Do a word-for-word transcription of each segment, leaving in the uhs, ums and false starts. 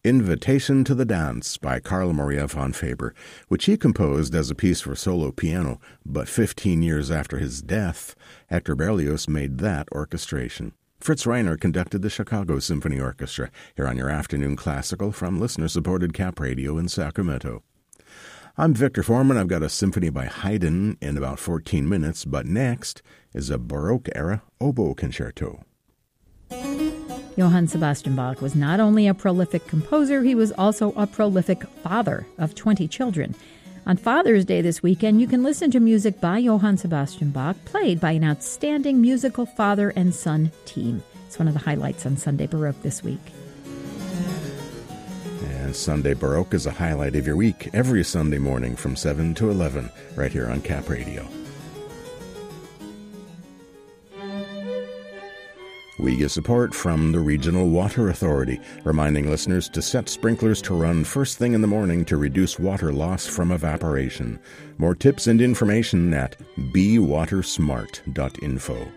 Invitation to the Dance by Carl Maria von Faber, which he composed as a piece for solo piano, but fifteen years after his death, Hector Berlioz made that orchestration. Fritz Reiner conducted the Chicago Symphony Orchestra, here on your Afternoon Classical from listener-supported Cap Radio in Sacramento. I'm Victor Foreman. I've got a symphony by Haydn in about fourteen minutes, but next is a Baroque-era oboe concerto. Johann Sebastian Bach was not only a prolific composer, he was also a prolific father of twenty children. On Father's Day this weekend, you can listen to music by Johann Sebastian Bach, played by an outstanding musical father and son team. It's one of the highlights on Sunday Baroque this week. And Sunday Baroque is a highlight of your week every Sunday morning from seven to eleven, right here on Cap Radio. We get support from the Regional Water Authority, reminding listeners to set sprinklers to run first thing in the morning to reduce water loss from evaporation. More tips and information at be water smart dot info.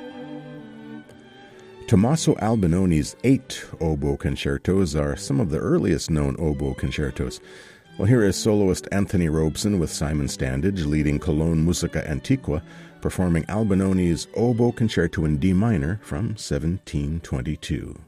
Tommaso Albinoni's eight oboe concertos are some of the earliest known oboe concertos. Well, here is soloist Anthony Robeson with Simon Standage leading Cologne Musica Antiqua, performing Albinoni's Oboe Concerto in D minor from seventeen twenty-two.